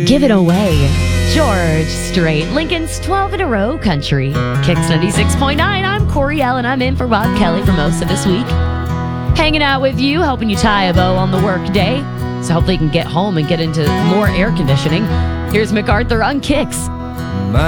Give it away. George Strait, Lincoln's 12 in a row country. Kicks 96.9. I'm Corey Allen. I'm in for Rob Kelly for most of this week. Hanging out with you, helping you tie a bow on the work day. So hopefully you can get home and get into more air conditioning. Here's MacArthur on Kicks.